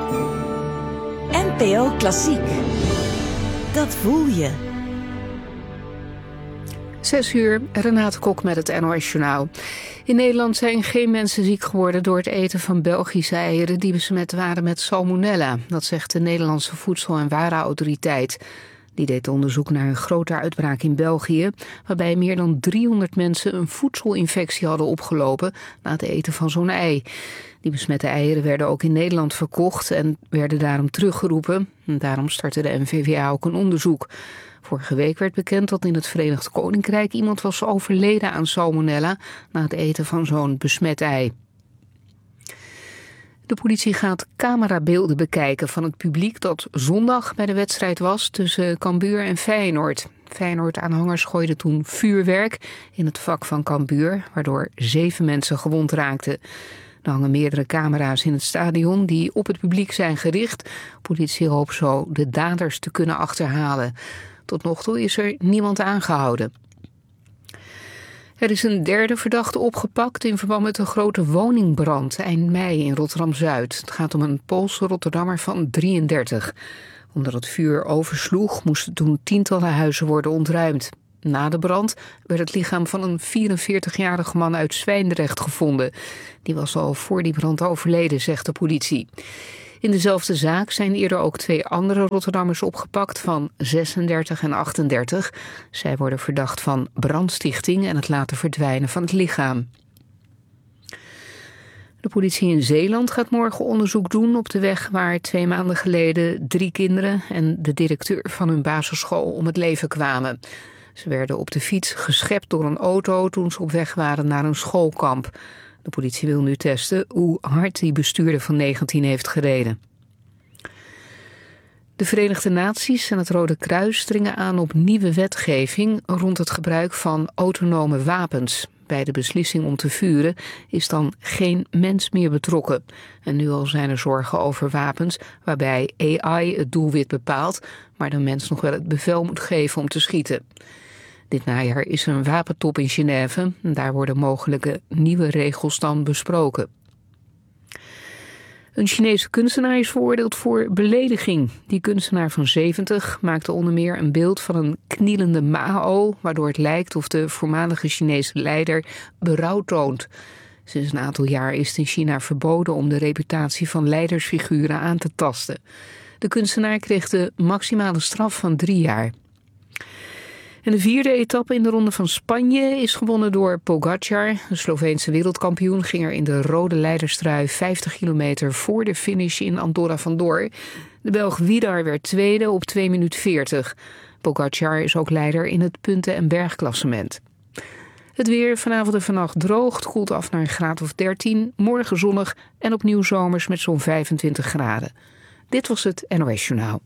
NPO Klassiek. Dat voel je. 6:00, Renate Kok met het NOS Journaal. In Nederland zijn geen mensen ziek geworden door het eten van Belgische eieren die besmet waren met salmonella. Dat zegt de Nederlandse Voedsel- en Warenautoriteit. Die deed onderzoek naar een grote uitbraak in België, waarbij meer dan 300 mensen een voedselinfectie hadden opgelopen na het eten van zo'n ei. Die besmette eieren werden ook in Nederland verkocht en werden daarom teruggeroepen. En daarom startte de NVWA ook een onderzoek. Vorige week werd bekend dat in het Verenigd Koninkrijk iemand was overleden aan salmonella na het eten van zo'n besmet ei. De politie gaat camerabeelden bekijken van het publiek dat zondag bij de wedstrijd was tussen Cambuur en Feyenoord. Feyenoord-aanhangers gooiden toen vuurwerk in het vak van Cambuur, waardoor 7 mensen gewond raakten. Er hangen meerdere camera's in het stadion die op het publiek zijn gericht. Politie hoopt zo de daders te kunnen achterhalen. Tot nog toe is er niemand aangehouden. Er is een derde verdachte opgepakt in verband met een grote woningbrand eind mei in Rotterdam-Zuid. Het gaat om een Poolse Rotterdammer van 33. Omdat het vuur oversloeg moesten toen tientallen huizen worden ontruimd. Na de brand werd het lichaam van een 44-jarige man uit Zwijndrecht gevonden. Die was al voor die brand overleden, zegt de politie. In dezelfde zaak zijn eerder ook 2 andere Rotterdammers opgepakt van 36 en 38. Zij worden verdacht van brandstichting en het laten verdwijnen van het lichaam. De politie in Zeeland gaat morgen onderzoek doen op de weg waar 2 maanden geleden 3 kinderen en de directeur van hun basisschool om het leven kwamen. Ze werden op de fiets geschept door een auto toen ze op weg waren naar een schoolkamp. De politie wil nu testen hoe hard die bestuurder van 19 heeft gereden. De Verenigde Naties en het Rode Kruis dringen aan op nieuwe wetgeving rond het gebruik van autonome wapens. Bij de beslissing om te vuren is dan geen mens meer betrokken. En nu al zijn er zorgen over wapens waarbij AI het doelwit bepaalt, maar de mens nog wel het bevel moet geven om te schieten. Dit najaar is er een wapentop in Genève en daar worden mogelijke nieuwe regels dan besproken. Een Chinese kunstenaar is veroordeeld voor belediging. Die kunstenaar van 70 maakte onder meer een beeld van een knielende Mao, waardoor het lijkt of de voormalige Chinese leider berouw toont. Sinds een aantal jaar is het in China verboden om de reputatie van leidersfiguren aan te tasten. De kunstenaar kreeg de maximale straf van 3 jaar. En de 4e etappe in de Ronde van Spanje is gewonnen door Pogačar. De Sloveense wereldkampioen ging er in de rode leiderstrui 50 kilometer voor de finish in Andorra vandoor. De Belg Vidar werd tweede op 2 minuten 40. Pogačar is ook leider in het punten- en bergklassement. Het weer vanavond en vannacht droog, het koelt af naar een graad of 13. Morgen zonnig en opnieuw zomers met zo'n 25 graden. Dit was het NOS Journaal.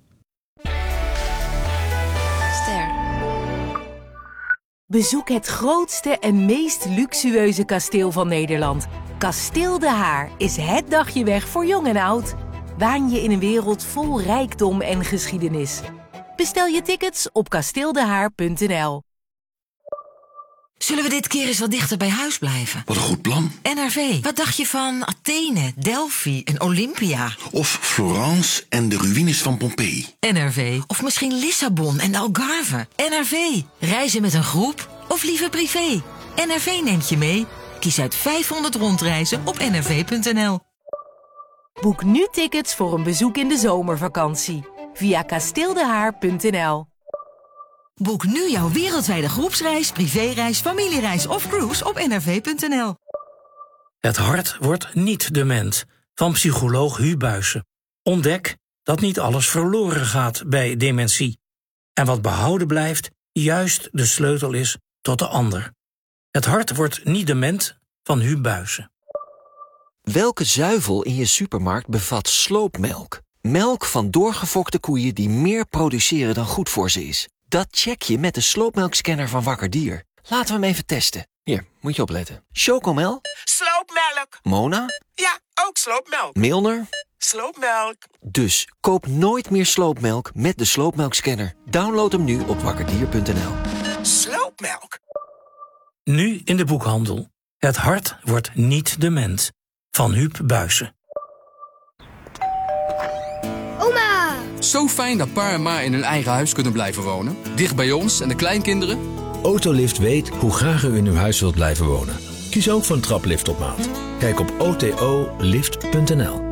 Bezoek het grootste en meest luxueuze kasteel van Nederland. Kasteel De Haar is het dagje weg voor jong en oud. Waan je in een wereld vol rijkdom en geschiedenis. Bestel je tickets op kasteeldehaar.nl. Zullen we dit keer eens wat dichter bij huis blijven? Wat een goed plan. NRV, wat dacht je van Athene, Delphi en Olympia? Of Florence en de ruïnes van Pompeii. NRV, of misschien Lissabon en de Algarve. NRV, reizen met een groep of liever privé? NRV neemt je mee. Kies uit 500 rondreizen op nrv.nl. Boek nu tickets voor een bezoek in de zomervakantie via kasteeldehaar.nl. Boek nu jouw wereldwijde groepsreis, privéreis, familiereis of cruise op nrv.nl. Het hart wordt niet dement, van psycholoog Hu Buijsen. Ontdek dat niet alles verloren gaat bij dementie. En wat behouden blijft, juist de sleutel is tot de ander. Het hart wordt niet dement, van Hu Buijsen. Welke zuivel in je supermarkt bevat sloopmelk? Melk van doorgefokte koeien die meer produceren dan goed voor ze is. Dat check je met de sloopmelkscanner van Wakker Dier. Laten we hem even testen. Hier, moet je opletten. Chocomel? Sloopmelk. Mona? Ja, ook sloopmelk. Milner? Sloopmelk. Dus koop nooit meer sloopmelk met de sloopmelkscanner. Download hem nu op wakkerdier.nl. Sloopmelk. Nu in de boekhandel. Het hart wordt niet dement, van Huub Buijsen. Zo fijn dat pa en ma in hun eigen huis kunnen blijven wonen. Dicht bij ons en de kleinkinderen. Autolift weet hoe graag u in uw huis wilt blijven wonen. Kies ook voor een traplift op maat. Kijk op otolift.nl.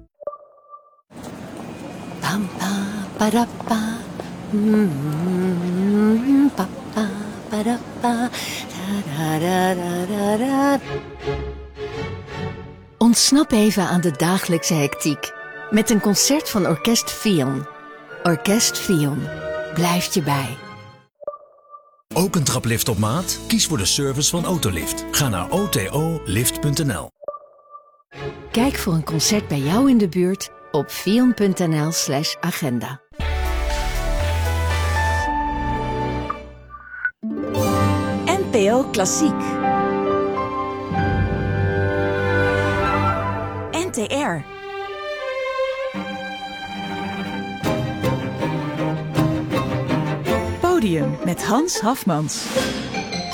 Ontsnap even aan de dagelijkse hectiek met een concert van Orkest Fion. Orkest Fion blijft je bij. Ook een traplift op maat? Kies voor de service van Autolift. Ga naar otolift.nl. Kijk voor een concert bij jou in de buurt op fion.nl/agenda. NPO Klassiek. NTR. Podium met Hans Hafmans.